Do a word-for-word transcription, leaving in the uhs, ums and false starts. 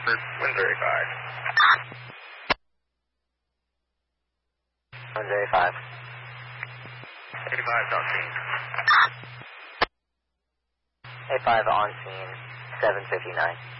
Windsor five. Windsor five. eighty-five on scene. A five on scene, seven fifty-nine.